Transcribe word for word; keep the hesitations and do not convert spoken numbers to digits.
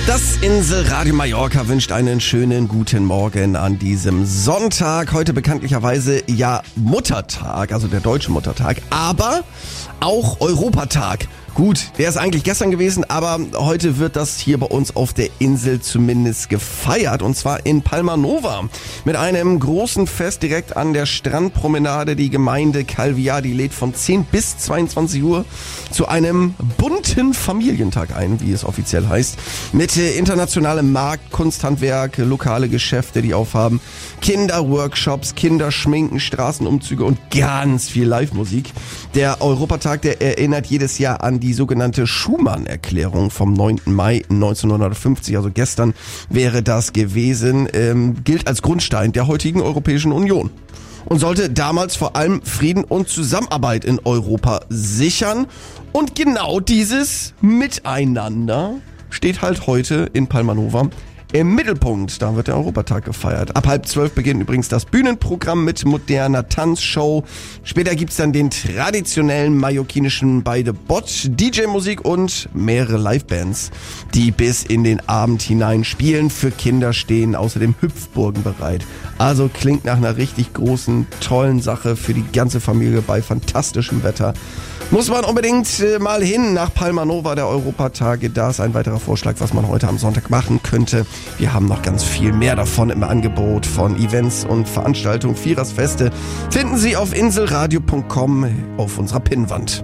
Das Inselradio Mallorca wünscht einen schönen guten Morgen an diesem Sonntag. Heute bekanntlicherweise ja Muttertag, also der deutsche Muttertag, aber auch Europatag. Gut, der ist eigentlich gestern gewesen, aber heute wird das hier bei uns auf der Insel zumindest gefeiert. Und zwar in Palma Nova mit einem großen Fest direkt an der Strandpromenade. Die Gemeinde Calviá, die lädt von zehn bis zweiundzwanzig Uhr zu einem bunten Familientag ein, wie es offiziell heißt. Mit internationalem Markt, Kunsthandwerk, lokale Geschäfte, die aufhaben, Kinderworkshops, Kinderschminken, Straßenumzüge und ganz viel Live-Musik. Der Europatag, der erinnert jedes Jahr an die sogenannte Schuman-Erklärung vom neunten Mai neunzehnhundertfünfzig, also gestern wäre das gewesen, ähm, gilt als Grundstein der heutigen Europäischen Union und sollte damals vor allem Frieden und Zusammenarbeit in Europa sichern. Und genau dieses Miteinander steht halt heute in Palma Nova im Mittelpunkt. Da wird der Europatag gefeiert. Ab halb zwölf beginnt übrigens das Bühnenprogramm mit moderner Tanzshow. Später gibt's dann den traditionellen mallorquinischen Bei de Bot, D J-Musik und mehrere Livebands, die bis in den Abend hinein spielen. Für Kinder stehen außerdem Hüpfburgen bereit. Also klingt nach einer richtig großen, tollen Sache für die ganze Familie bei fantastischem Wetter. Muss man unbedingt äh, mal hin nach Palma Nova, der Europatage. Da ist ein weiterer Vorschlag, was man heute am Sonntag machen könnte. Wir haben noch ganz viel mehr davon im Angebot von Events und Veranstaltungen. Vierersfeste finden Sie auf inselradio punkt com auf unserer Pinnwand.